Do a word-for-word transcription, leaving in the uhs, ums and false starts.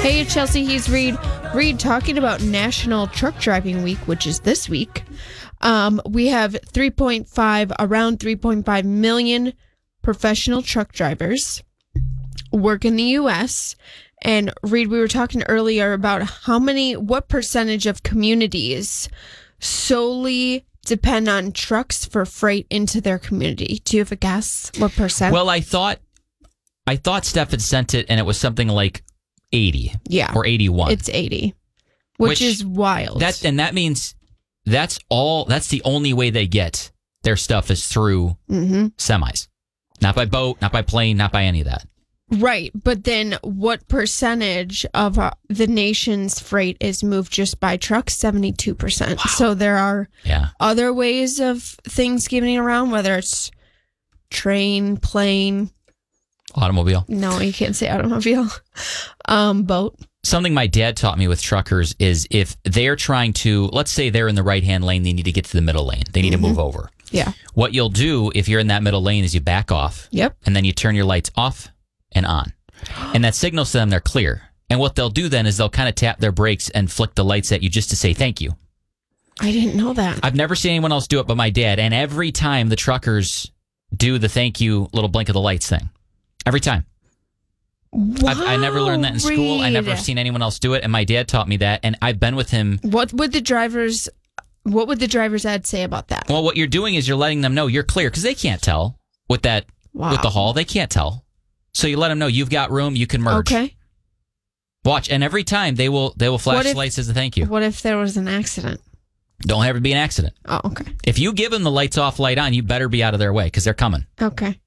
Hey, it's Chelsea. He's Reed. Reed talking about National Truck Driving Week, which is this week. Um, we have three point five, around three point five million professional truck drivers work in the U S. And Reed, we were talking earlier about how many, what percentage of communities solely depend on trucks for freight into their community. Do you have a guess? What percent? Well, I thought, I thought Steph had sent it, and it was something like eighty. Yeah. Or eighty-one. It's eighty, which, which is wild. That, and that means that's all, that's the only way they get their stuff is through mm-hmm. semis. Not by boat, not by plane, not by any of that. Right. But then what percentage of uh, the nation's freight is moved just by trucks? seventy-two percent. Wow. So there are yeah. other ways of things getting around, whether it's train, plane. Automobile. No, you can't say automobile. Um, boat. Something my dad taught me with truckers is if they're trying to, let's say they're in the right-hand lane, they need to get to the middle lane. They need mm-hmm. to move over. Yeah. What you'll do if you're in that middle lane is you back off. Yep. And then you turn your lights off and on. And that signals to them they're clear. And what they'll do then is they'll kind of tap their brakes and flick the lights at you just to say thank you. I didn't know that. I've never seen anyone else do it but my dad. And every time the truckers do the thank you little blink of the lights thing. Every time. Wow, I've, I never learned that in school. Reed. I never seen anyone else do it. And my dad taught me that. And I've been with him. What would the drivers... What would the driver's ad say about that? Well, what you're doing is you're letting them know you're clear because they can't tell with that wow. with the haul. They can't tell. So you let them know you've got room. You can merge. Okay. Watch, and every time they will they will flash if, lights as a thank you. What if there was an accident? Don't have it be an accident. Oh, okay. If you give them the lights off, light on, you better be out of their way because they're coming. Okay.